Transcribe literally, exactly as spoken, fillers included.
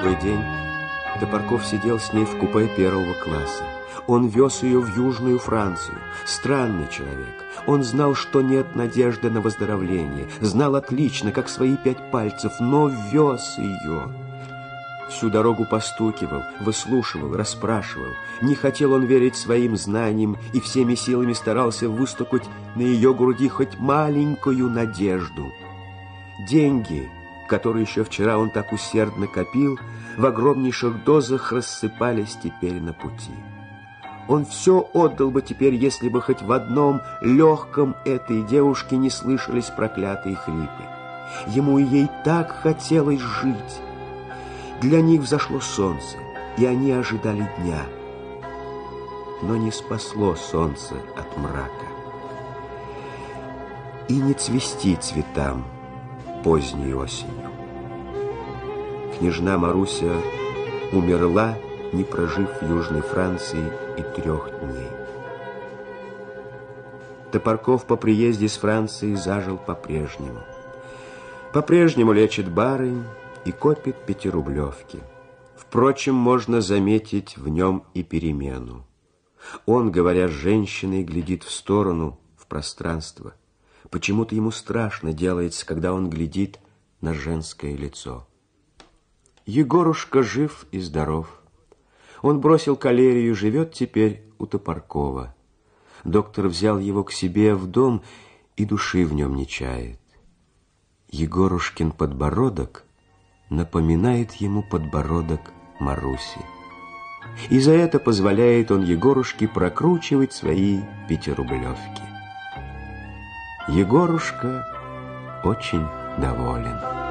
свой день Топорков сидел с ней в купе первого класса. Он вез ее в Южную Францию. Странный человек. Он знал, что нет надежды на выздоровление. Знал отлично, как свои пять пальцев, но вез ее. Всю дорогу постукивал, выслушивал, расспрашивал. Не хотел он верить своим знаниям и всеми силами старался выстукать на ее груди хоть маленькую надежду. Деньги, которые еще вчера он так усердно копил, в огромнейших дозах рассыпались теперь на пути. Он все отдал бы теперь, если бы хоть в одном легком этой девушке не слышались проклятые хрипы. Ему и ей так хотелось жить. Для них взошло солнце, и они ожидали дня. Но не спасло солнце от мрака. И не цвести цветам поздней осенью. Княжна Маруся умерла, не прожив в Южной Франции и трех дней. Топорков по приезде с Франции зажил по-прежнему. По-прежнему лечит барынь и копит пятирублевки. Впрочем, можно заметить в нем и перемену. Он, говоря с женщиной, глядит в сторону, в пространство. Почему-то ему страшно делается, когда он глядит на женское лицо. Егорушка жив и здоров. Он бросил калерию, живет теперь у Топоркова. Доктор взял его к себе в дом и души в нем не чает. Егорушкин подбородок напоминает ему подбородок Маруси. И за это позволяет он Егорушке прокручивать свои пятирублевки. Егорушка очень доволен.